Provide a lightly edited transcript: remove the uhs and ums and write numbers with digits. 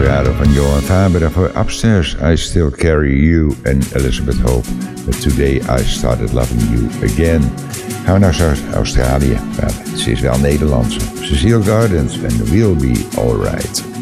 Colorado van Johan Faber. Daarvoor Upstairs, I Still Carry You en Elizabeth Hope. But Today I Started Loving You Again. Gaan we naar Australië. Ze is wel Nederlandse. Cecile Gardens en We'll Be Alright.